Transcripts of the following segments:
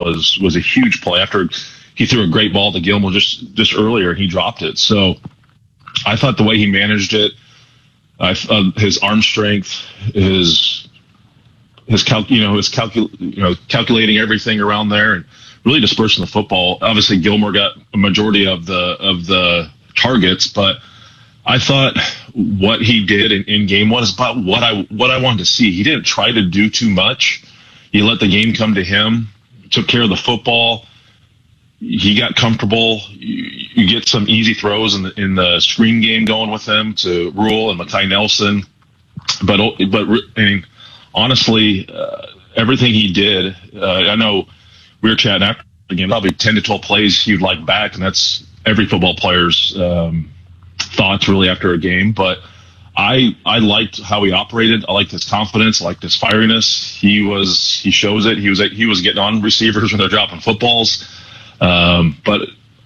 was a huge play after he threw a great ball to Gilmore just earlier. He dropped it. So I thought the way he managed it, his arm strength, calculating everything around there and really dispersing the football. Obviously, Gilmore got a majority of the targets, but I thought what he did in game one is about what I wanted to see. He didn't try to do too much. He let the game come to him, took care of the football. He got comfortable. You get some easy throws in the screen game going with him to Rule and Mekhi Nelson. But I mean, honestly, everything he did, I know we were chatting after the game, probably 10 to 12 plays he'd like back, and that's every football player's thoughts really after a game. But I liked how he operated. I liked his confidence. I liked his fieriness. He shows it. He was getting on receivers when they're dropping footballs. But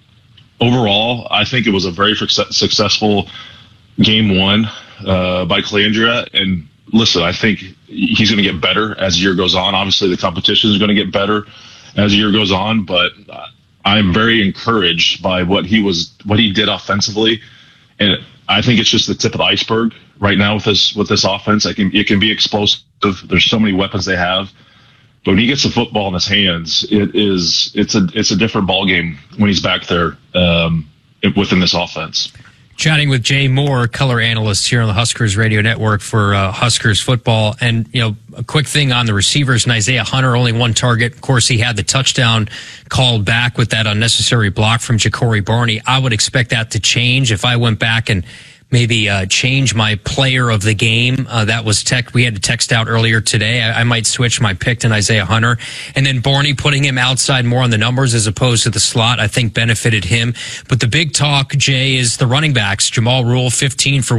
overall, I think it was a very successful game one by Colandrea. And listen, I think he's going to get better as the year goes on. Obviously, the competition is going to get better as the year goes on. But I'm very encouraged by what he did offensively, and I think it's just the tip of the iceberg right now with this offense. It can be explosive. There's so many weapons they have. But when he gets the football in his hands, it's a different ballgame when he's back there within this offense. Chatting with Jay Moore, color analyst here on the Huskers Radio Network for Huskers football. And, a quick thing on the receivers, and Isaiah Hunter, only one target. Of course, he had the touchdown called back with that unnecessary block from Ja'Cory Barney. I would expect that to change if I went back and maybe change my player of the game. That was we had to text out earlier today. I might switch my pick to Isaiah Hunter. And then Barney, putting him outside more on the numbers as opposed to the slot, I think benefited him. But the big talk, Jay, is the running backs. Jamal Rule, 15 for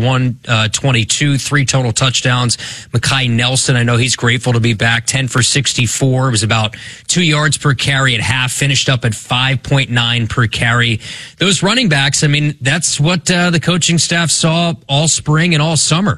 122, 3 total touchdowns. Mekhi Nelson, I know he's grateful to be back, 10 for 64. It was about 2 yards per carry at half, finished up at 5.9 per carry. Those running backs, I mean, that's what the coaching staff saw all spring and all summer.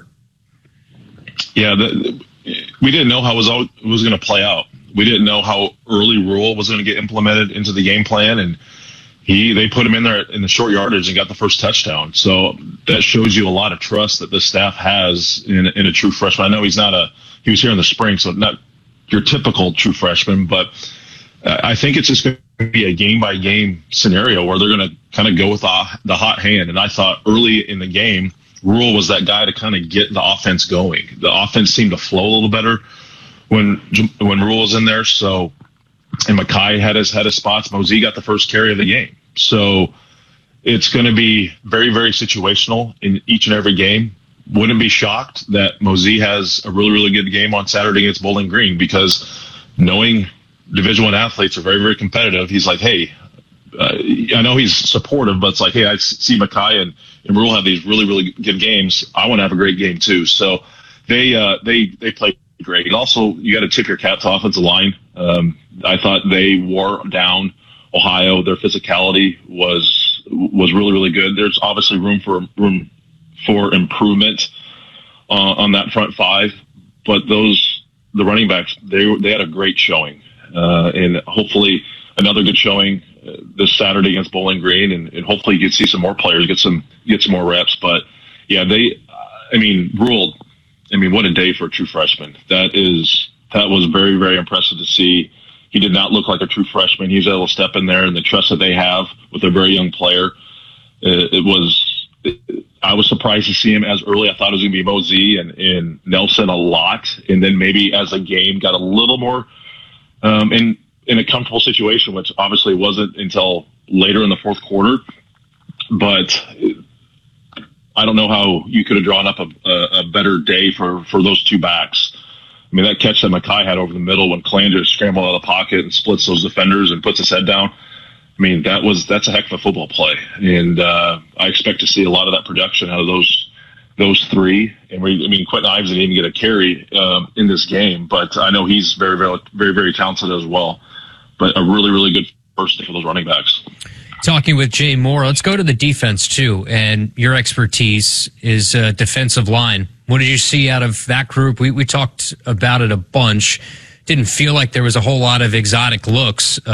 Yeah, we didn't know how it was going to play out. We didn't know how early Rule was going to get implemented into the game plan, and they put him in there in the short yardage and got the first touchdown. So that shows you a lot of trust that the staff has in a true freshman. I know he was here in the spring, so not your typical true freshman, but I think it's just going to be a game-by-game scenario where they're going to kind of go with the hot hand. And I thought early in the game, Rule was that guy to kind of get the offense going. The offense seemed to flow a little better when Rule was in there. So, and Mekhi had his spots. Mosey got the first carry of the game. So it's going to be very, very situational in each and every game. Wouldn't be shocked that Mosey has a really, really good game on Saturday against Bowling Green, because knowing Division I athletes are very, very competitive. He's like, hey, I know he's supportive, but it's like, hey, I see Mekhi and Rule have these really, really good games. I want to have a great game too. So they played great. And also, you got to tip your cap to offensive line. I thought they wore down Ohio. Their physicality was really, really good. There's obviously room for improvement on that front five, but the running backs, they had a great showing. And hopefully another good showing this Saturday against Bowling Green, and hopefully you can see some more players get some more reps. But yeah, Rule, what a day for a true freshman. That was very, very impressive to see. He did not look like a true freshman. He was able to step in there, and the trust that they have with a very young player. I was surprised to see him as early. I thought it was going to be Mosey and Nelson a lot, and then maybe as the game got a little more in a comfortable situation, which obviously wasn't until later in the fourth quarter. But I don't know how you could have drawn up a better day for those two backs. I mean, that catch that Mekhi had over the middle when Colandrea scrambled out of the pocket and splits those defenders and puts his head down. I mean, that's a heck of a football play. And I expect to see a lot of that production out of those three. And Quentin Ives didn't even get a carry in this game, but I know he's very, very, very, very talented as well. But a really, really good first day for those running backs. Talking with Jay Moore, let's go to the defense too. And your expertise is defensive line. What did you see out of that group? We talked about it a bunch. Didn't feel like there was a whole lot of exotic looks.